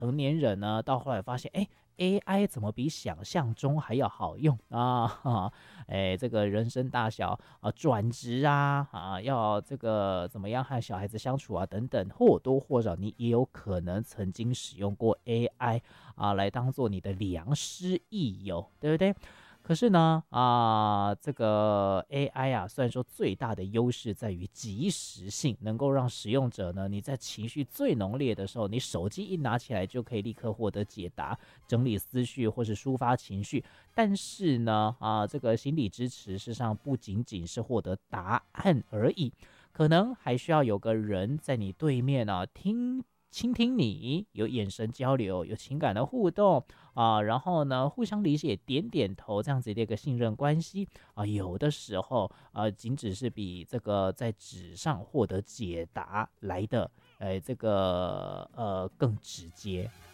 成年人呢，到后来发现，AI 怎么比想象中还要好用啊？这个人生大小啊，转职啊，要这个怎么样和小孩子相处啊，等等，或多或少你也有可能曾经使用过 AI 啊，来当做你的良师益友，对不对？可是呢，这个 AI 啊，虽然说最大的优势在于即时性，能够让使用者呢，你在情绪最浓烈的时候，你手机一拿起来就可以立刻获得解答、整理思绪或是抒发情绪。但是呢，这个心理支持事实上不仅仅是获得答案而已，可能还需要有个人在你对面啊，倾听你，有眼神交流，有情感的互动然后呢，互相理解，点点头，这样子的一个信任关系有的时候仅只是比这个在纸上获得解答来的，这个更直接